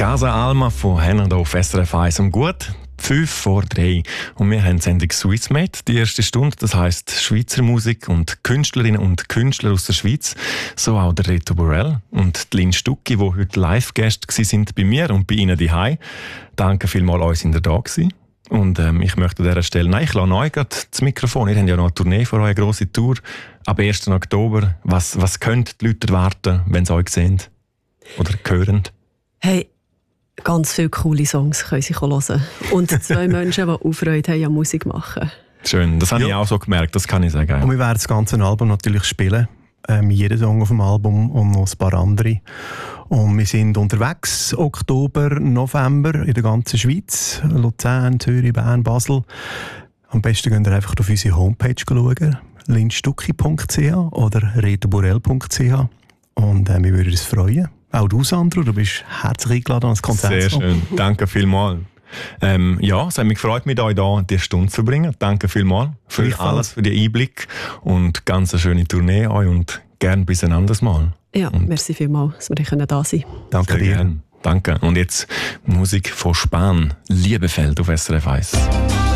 Casa Alma von Henner hier auf SRF 1 um gut 5:05. Und wir haben die Sendung Swissmade, die erste Stunde. Das heisst Schweizer Musik und Künstlerinnen und Künstler aus der Schweiz. So auch der Reto Borrell und die Lynn Stucki, die heute Live-Gäste sind bei mir und bei Ihnen daheim. Danke vielmals, euch sind ihr da gewesen. Und ich möchte an dieser Stelle, ich lasse euch gerade das Mikrofon. Ihr habt ja noch eine Tournee vor euch, eine grosse Tour. Ab 1. Oktober. Was können die Leute erwarten, wenn sie euch sehen oder hören? Hey, ganz viele coole Songs können sie hören. Und 2 Menschen, die auch Freude haben an Musik machen. Schön, das habe ich auch so gemerkt, das kann ich sagen. Und wir werden das ganze Album natürlich spielen. Jeden Song auf dem Album und noch ein paar andere. Und wir sind unterwegs, Oktober, November in der ganzen Schweiz. Luzern, Zürich, Bern, Basel. Am besten könnt ihr einfach auf unsere Homepage schauen, linstucki.ch oder retoborrell.ch. Und wir würden uns freuen. Auch du, Sandro, du bist herzlich eingeladen an das Konzert. Sehr schön, danke vielmals. Es hat mich gefreut, mit euch hier die Stunde zu verbringen. Danke vielmals für alles, für den Einblick und ganz eine schöne Tournee euch und gern bis ein anderes Mal. Ja, merci vielmals, dass wir da sein können. Danke dir. Gern. Danke. Und jetzt Musik von Span, Liebefeld auf SRF 1.